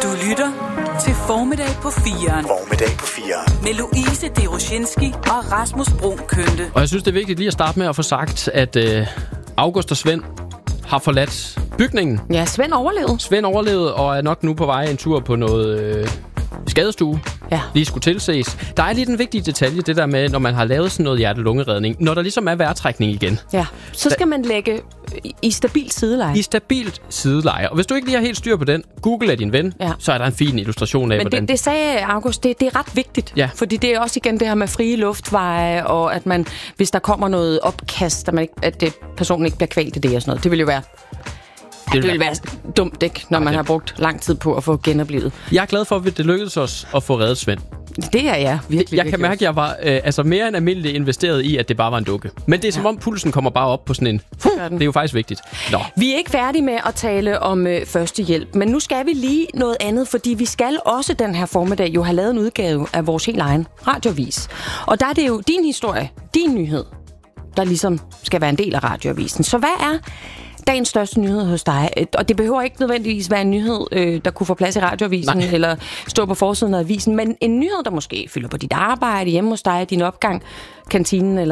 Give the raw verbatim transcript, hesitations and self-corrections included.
Du lytter til Formiddag på firen. Formiddag på firen. Med Louise Deroshinski og Rasmus Bruun Kønte. Og jeg synes, det er vigtigt lige at starte med at få sagt, at øh, August og Svend har forladt bygningen. Ja, Svend overlevede. Svend overlevede og er nok nu på vej en tur på noget øh, skadestue. Ja. Lige skulle tilses. Der er lige den vigtige detalje, det der med, når man har lavet sådan noget hjerte-lungeredning. Når der ligesom er vejrtrækning igen. Ja, så skal man lægge i stabilt sideleje. I stabilt sideleje. Og hvis du ikke lige har helt styr på den, Google er din ven, ja. Så er der en fin illustration af, Men hvordan... det, det sagde August, det, det er ret vigtigt. Ja. Fordi det er også igen det her med frie luftveje, og at man, hvis der kommer noget opkast, at, man ikke, at det, personen ikke bliver kvalt i det og sådan noget. Det vil jo være... Det vil, det vil være dumt, ikke, når man har brugt lang tid på at få genoplevet. Jeg er glad for, at det lykkedes os at få reddet Svend. Det er jeg virkelig. Jeg kan mærke, at jeg var øh, altså mere end almindeligt investeret i, at det bare var en dukke. Men det er som ja. om pulsen kommer bare op på sådan en... Det er jo faktisk vigtigt. Nå. Vi er ikke færdige med at tale om øh, førstehjælp, men nu skal vi lige noget andet, fordi vi skal også den her formiddag jo have lavet en udgave af vores helt egen radioavis. Og der er det jo din historie, din nyhed, der ligesom skal være en del af radioavisen. Så hvad er dagens største nyhed hos dig? Og det behøver ikke nødvendigvis være en nyhed, øh, der kunne få plads i radioavisen, Nej. eller stå på forsiden af avisen, men en nyhed, der måske fylder på dit arbejde, hjemme hos dig, din opgang, kantinen eller